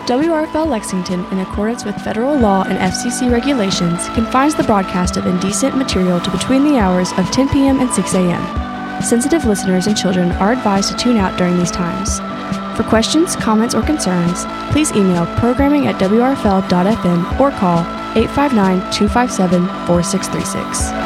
WRFL Lexington, in accordance with federal law and FCC regulations, confines the broadcast of indecent material to between the hours of 10 p.m. and 6 a.m. Sensitive listeners and children are advised to tune out during these times. For questions, comments, or concerns, please email programming@wrfl.fm or call 859-257-4636.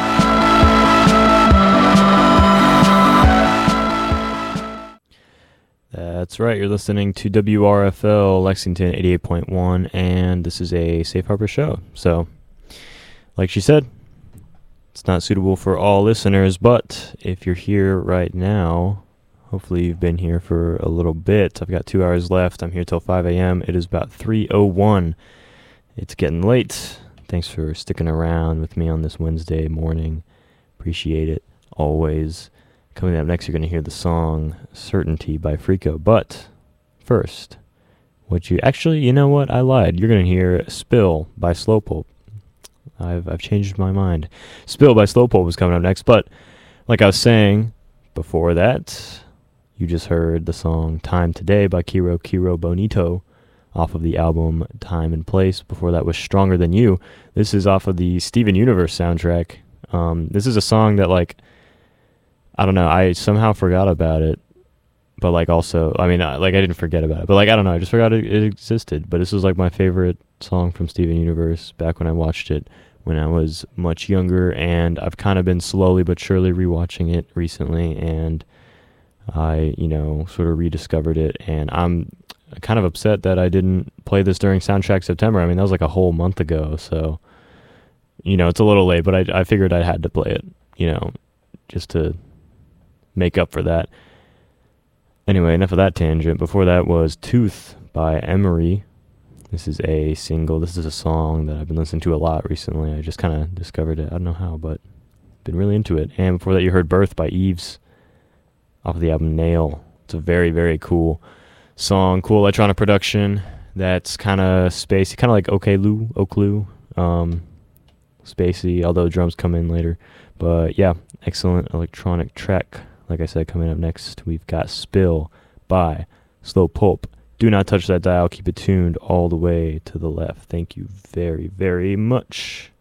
That's right, you're listening to WRFL Lexington 88.1, and this is a Safe Harbor show. So, like she said, it's not suitable for all listeners, but if you're here right now, hopefully you've been here for a little bit. I've got 2 hours left. I'm here till 5 a.m. It is about 3:01. It's getting late. Thanks for sticking around with me on this Wednesday morning. Appreciate it, always. Coming up next, you're going to hear the song Certainty by Freako. But first, you know what? I lied. You're going to hear Spill by Slowpoke. I've changed my mind. Spill by Slowpoke was coming up next. But like I was saying before that, you just heard the song Time Today by Kiro Bonito off of the album Time and Place. Before that was Stronger Than You. This is off of the Steven Universe soundtrack. This is a song that, like, I don't know, I somehow forgot about it, but like also, I mean, like I didn't forget about it, but like, I don't know, I just forgot it existed. But this was like my favorite song from Steven Universe back when I watched it when I was much younger, and I've kind of been slowly but surely rewatching it recently, and I, sort of rediscovered it, and I'm kind of upset that I didn't play this during Soundtrack September. I mean, that was like a whole month ago, so, it's a little late, but I figured I had to play it, just to make up for that. Anyway, enough of that tangent. Before that was Tooth by Emery. This is a single. This is a song that I've been listening to a lot recently. I just kind of discovered it. I don't know how, but been really into it. And before that, you heard Birth by Eves off of the album Nail. It's a very, very cool song. Cool electronic production that's kind of spacey, kind of like Okloo. Spacey, although drums come in later. But yeah, excellent electronic track. Like I said, coming up next, we've got Spill by Slowpoke. Do not touch that dial. Keep it tuned all the way to the left. Thank you very, very much.